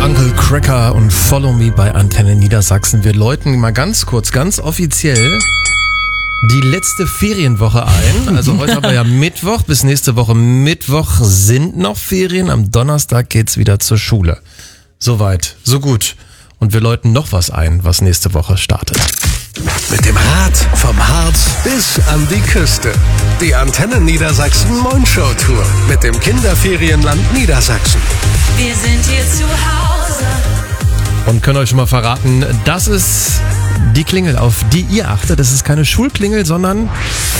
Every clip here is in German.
Uncle Cracker und Follow Me bei Antenne Niedersachsen. Wir läuten mal ganz kurz, ganz offiziell die letzte Ferienwoche ein. Also heute haben wir ja Mittwoch, bis nächste Woche Mittwoch sind noch Ferien. Am Donnerstag geht's wieder zur Schule. Soweit, so gut. Und wir läuten noch was ein, was nächste Woche startet. Mit dem Rad vom Harz bis an die Küste. Die Antenne Niedersachsen Moin-Show Tour mit dem Kinderferienland Niedersachsen. Wir sind hier zu Hause. Und können euch schon mal verraten, das ist die Klingel, auf die ihr achtet. Das ist keine Schulklingel, sondern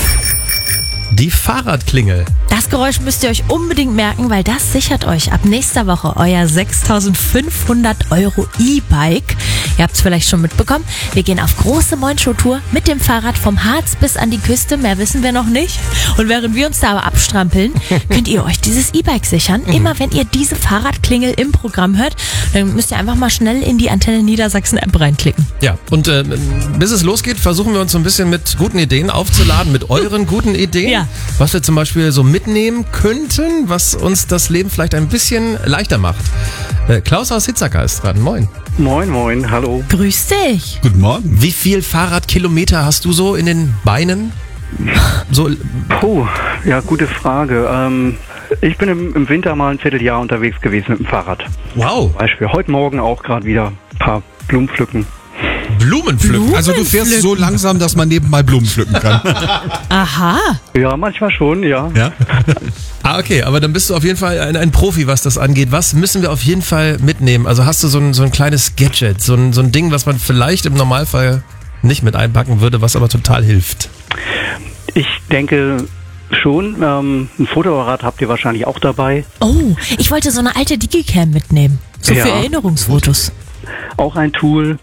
die Fahrradklingel. Das Geräusch müsst ihr euch unbedingt merken, weil das sichert euch ab nächster Woche euer 6.500 € E-Bike. Ihr habt es vielleicht schon mitbekommen. Wir gehen auf große Moin-Show-Tour mit dem Fahrrad vom Harz bis an die Küste. Mehr wissen wir noch nicht. Und während wir uns da aber abstrampeln, könnt ihr euch dieses E-Bike sichern. Immer wenn ihr diese Fahrradklingel im Programm hört, dann müsst ihr einfach mal schnell in die Antenne Niedersachsen App reinklicken. Ja, und bis es losgeht, versuchen wir uns so ein bisschen mit guten Ideen aufzuladen, mit euren guten Ideen. Ja. Was wir zum Beispiel so mitnehmen könnten, was uns das Leben vielleicht ein bisschen leichter macht. Klaus aus Hitzacker ist dran. Moin. Moin, moin, hallo. Grüß dich. Guten Morgen. Wie viel Fahrradkilometer hast du so in den Beinen? So, Puh, ja, gute Frage. Ich bin im Winter mal ein Vierteljahr unterwegs gewesen mit dem Fahrrad. wow. Beispiel heute Morgen auch gerade wieder ein paar Blumen pflücken. Blumen pflücken. Also du fährst so langsam, dass man nebenbei Blumen pflücken kann. Aha. Ja, manchmal schon, ja. Ja? Ah, okay, aber dann bist du auf jeden Fall ein Profi, was das angeht. Was müssen wir auf jeden Fall mitnehmen? Also hast du so ein kleines Gadget, so ein Ding, was man vielleicht im Normalfall nicht mit einpacken würde, was aber total hilft? Ich denke schon, ein Fotoapparat habt ihr wahrscheinlich auch dabei. Oh, ich wollte so eine alte Digicam mitnehmen. So Ja. für Erinnerungsfotos. Auch ein Tool.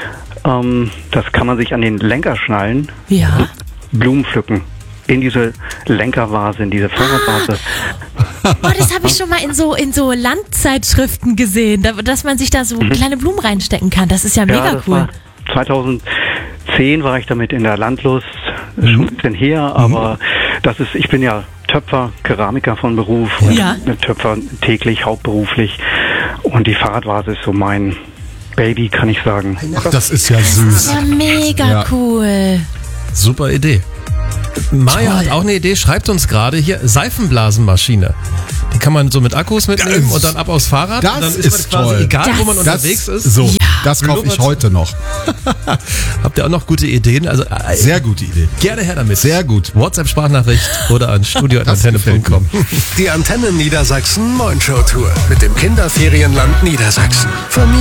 Das kann man sich an den Lenker schnallen. Ja. Blumen pflücken. In diese Lenkervase, in diese Fahrradvase. Oh, das habe ich schon mal in so Landzeitschriften gesehen, dass man sich da so kleine Blumen reinstecken kann. Das ist ja mega das cool. war 2010 war ich damit in der Landlust, schon ein bisschen her, aber ich bin ja Töpfer, Keramiker von Beruf, Ja. Töpfer täglich, hauptberuflich, und die Fahrradvase ist so mein Baby, kann ich sagen. Ach, das ist ja süß. Ja, mega Ja. cool. Super Idee. Maya Toll. hat auch eine Idee, schreibt uns gerade hier, Seifenblasenmaschine. Die kann man so mit Akkus mitnehmen Das- und dann ab aufs Fahrrad. das und dann ist ist man quasi, toll. egal wo man Das- unterwegs ist. So, das kaufe ich heute noch. Habt ihr auch noch gute Ideen? Also Sehr gute Idee. gerne her damit. Sehr gut. WhatsApp-Sprachnachricht oder an studio@antenne.com. Die Antenne Niedersachsen Moin-Show Tour mit dem Kinderferienland Niedersachsen. Von mir